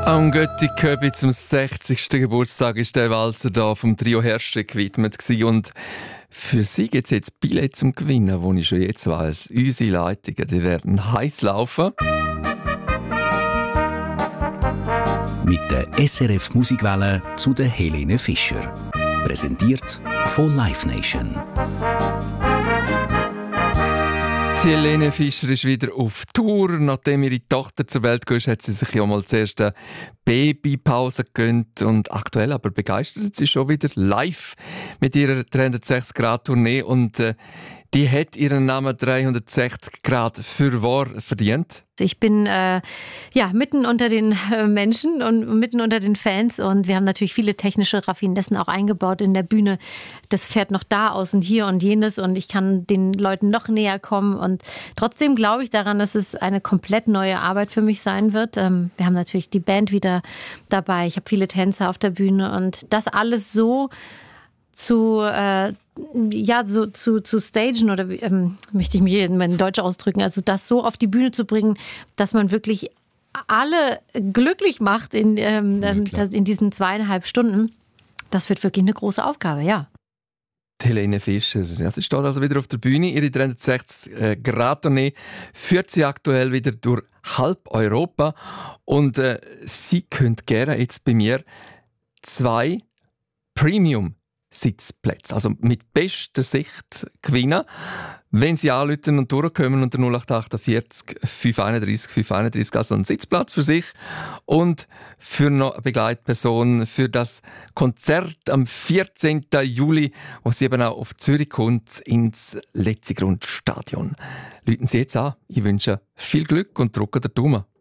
Am Götti Köbi zum 60. Geburtstag ist der Walzer da vom Trio Herrsche gewidmet gewesen. Und für sie gibt es jetzt Billett zum Gewinnen, wo ich schon jetzt weiss. Unsere Leitungen, die werden heiß laufen. Mit der SRF Musikwelle zu der Helene Fischer. Präsentiert von Live Nation. Die Helene Fischer ist wieder auf Tour. Nachdem ihre Tochter zur Welt kam, hat sie sich ja mal zuerst eine Babypause gegönnt. Und aktuell aber begeistert sie schon wieder live mit ihrer 360-Grad-Tournee. Und die hat ihren Namen 360 Grad für wahr verdient. Ich bin mitten unter den Menschen und mitten unter den Fans und wir haben natürlich viele technische Raffinessen auch eingebaut in der Bühne. Das fährt noch da aus und hier und jenes und ich kann den Leuten noch näher kommen und trotzdem glaube ich daran, dass es eine komplett neue Arbeit für mich sein wird. Wir haben natürlich die Band wieder dabei, ich habe viele Tänzer auf der Bühne und das alles so zu stagen oder möchte ich mich in Deutsch ausdrücken, also das so auf die Bühne zu bringen, dass man wirklich alle glücklich macht in diesen 2,5 Stunden. Das wird wirklich eine große Aufgabe, ja. Helene Fischer, ja, sie steht also wieder auf der Bühne. Ihre 360-Grad-Tournee führt sie aktuell wieder durch halb Europa und sie könnte gerne jetzt bei mir 2 Premium-Sitzplätze, also mit bester Sicht gewinnen. Wenn Sie anrufen und durchkommen unter 0848 531 531, also ein Sitzplatz für sich und für noch eine Begleitperson für das Konzert am 14. Juli, wo sie eben auch auf Zürich kommt, ins Letzigrund-Stadion. Rufen Sie jetzt an. Ich wünsche viel Glück und drücken den Daumen.